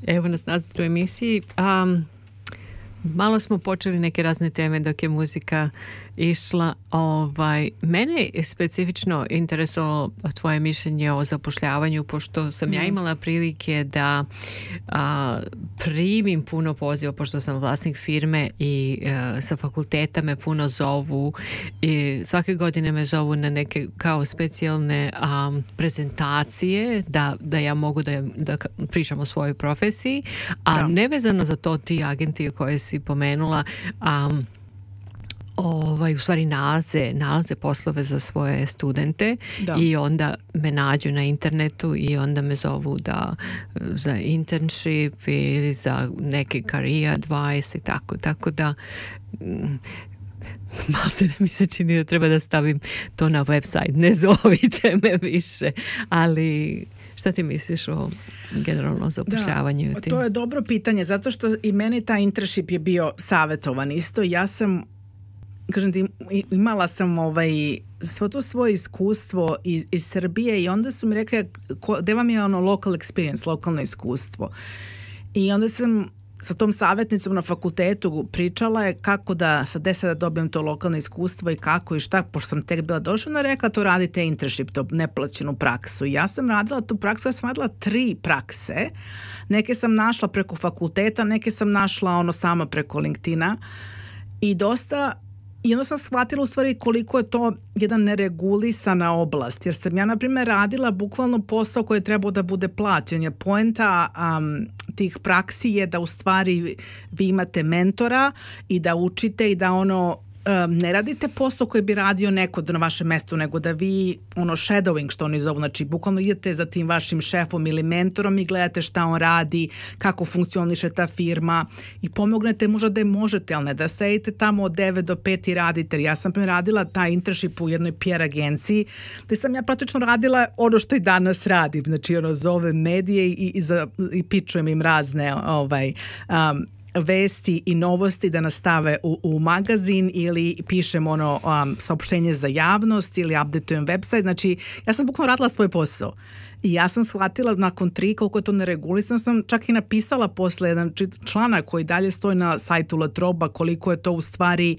Evo nas nazad u emisiji. Malo smo počeli neke razne teme dok je muzika išla. Mene je specifično interesovalo tvoje mišljenje o zapošljavanju, pošto sam ja imala prilike da primim puno poziva, pošto sam vlasnik firme i sa fakulteta me puno zovu i svake godine me zovu na neke kao specijalne prezentacije da ja mogu da pričam o svojoj profesiji, a nevezano za to ti agenti koje si pomenula u stvari nalaze poslove za svoje studente i onda me nađu na internetu i onda me zovu za internship ili za neki career advice i tako da malte ne mi se čini da treba da stavim to na website, ne zovite me više, ali šta ti misliš o generalno zapošljavanju? To je dobro pitanje, zato što i meni taj internship je bio savjetovan isto. Ja sam, kažem ti, imala sam svo to svoje iskustvo iz Srbije i onda su mi rekli gde vam je local experience, lokalno iskustvo. I onda sam sa tom savjetnicom na fakultetu pričala je kako da sa 10 da dobijem to lokalno iskustvo i kako i šta, pošto sam tek bila došla, ona rekla to radite internship, to neplaćenu praksu. Ja sam radila tu praksu, ja sam radila 3 prakse. Neke sam našla preko fakulteta, neke sam našla sama preko LinkedIna i onda sam shvatila u stvari koliko je to jedan neregulisana oblast, jer sam ja na primjer radila bukvalno posao koji je trebao da bude plaćen, jer poenta tih praksi je da u stvari vi imate mentora i da učite i da ne radite posao koji bi radio neko na vašem mestu, nego da vi shadowing što oni zovu, znači bukvalno idete za tim vašim šefom ili mentorom i gledate šta on radi, kako funkcioniše ta firma i pomognete možda da možete, ali ne da sedite tamo od 9 do 5 i radite. Ja sam radila taj internship u jednoj PR agenciji gde sam ja praktično radila ono što i danas radim, znači zove medije i pičujem im razne vesti i novosti da nas stave u magazin ili pišem saopštenje za javnost ili updateujem website. Znači, ja sam bukvalno radila svoj posao. I ja sam shvatila nakon 3 koliko je to neregulisano, sam čak i napisala posle jedan članak koji dalje stoji na sajtu La Trobe, koliko je to u stvari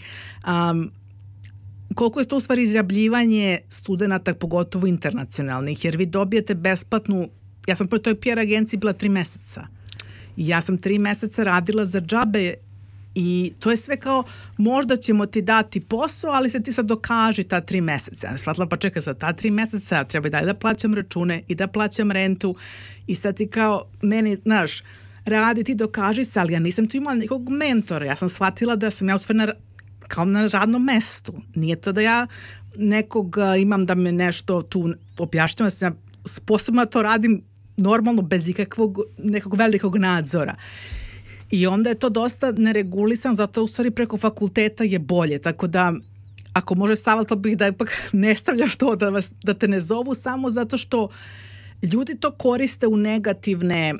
izrabljivanje studenata, pogotovo internacionalnih, jer vi dobijete besplatnu, ja sam po toj PR agenciji bila 3 meseca. I ja sam 3 meseca radila za džabe i to je sve kao možda ćemo ti dati posao, ali se ti sad dokaži ta 3 meseca. Ja shvatila pa čekaj za ta 3 meseca treba i dalje da plaćam račune i da plaćam rentu i sad ti kao meni, znaš, radi ti dokaži se, ali ja nisam tu imala nekog mentora. Ja sam shvatila da sam ja u stvari kao na radnom mestu. Nije to da ja nekog imam da me nešto tu objašnjava, da sam ja sposobna to radim normalno bez ikakvog nekog velikog nadzora. I onda je to dosta neregulisano, zato u stvari preko fakulteta je bolje, tako da ako može savjetovat bih da ipak ne stavljaš to, da te ne zovu samo zato što ljudi to koriste u negativne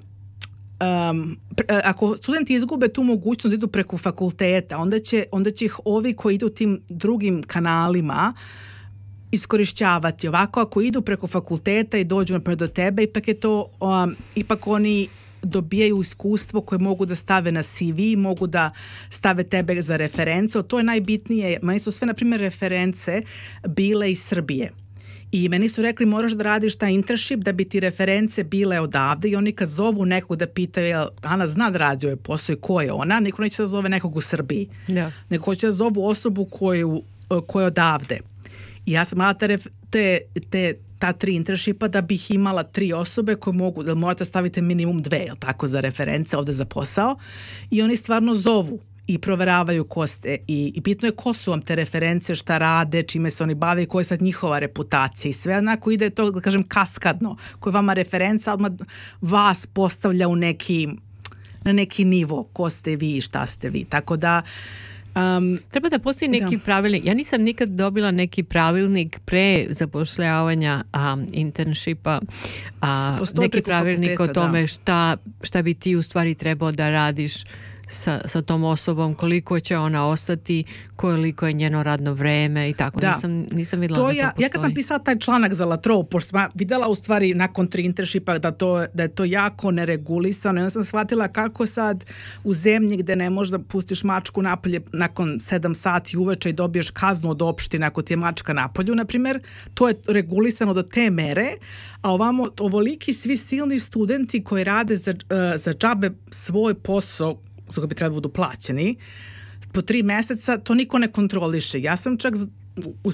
ako studenti izgube tu mogućnost da idu preko fakulteta, onda će ih ovi koji idu tim drugim kanalima iskorišćavati. Ovako, ako idu preko fakulteta i dođu napred do tebe, ipak je to, ipak oni dobijaju iskustvo koje mogu da stave na CV, mogu da stave tebe za referencu. To je najbitnije. Meni su sve, na primjer, reference bile iz Srbije. I meni su rekli moraš da radiš taj internship da bi ti reference bile odavde i oni kad zovu nekog da pitaju jel Ana zna da radi ovaj posao i ko je ona, niko neće da zove nekog u Srbiji. Yeah. Nego hoće da zovu osobu koju je odavde. I ja sam imala ta 3 internshipa da bih imala 3 osobe koje mogu, da morate staviti minimum 2, jel tako, za reference ovde za posao. I oni stvarno zovu i proveravaju ko ste i bitno je ko su vam te reference, šta rade, čime se oni bave i koja je sad njihova reputacija i sve onako ide to, da kažem, kaskadno. Koja je vama referenca, odmah vas postavlja na neki nivo ko ste vi i šta ste vi. Tako da treba da postoji neki pravilnik. Ja nisam nikad dobila neki pravilnik pre zapošljavanja internshipa, neki pravilnik o tome šta bi ti u stvari trebao da radiš sa tom osobom, koliko će ona ostati, koliko je njeno radno vreme i tako. Nisam vidjela da to postoji. Ja kad sam pisala taj članak za La Trobe, pošto sam vidjela u stvari nakon 3 internshipa da je to jako neregulisano, i onda sam shvatila kako sad u zemlji gde ne možeš da pustiš mačku napolje nakon 7 sati uveče i dobiješ kaznu od opštine ako ti je mačka napolju, na primjer, to je regulisano do te mere, a ovamo ovoliki svi silni studenti koji rade za džabe svoj posao, za koji bi trebali budu plaćeni, po 3 meseca, to niko ne kontroliše. Ja sam čak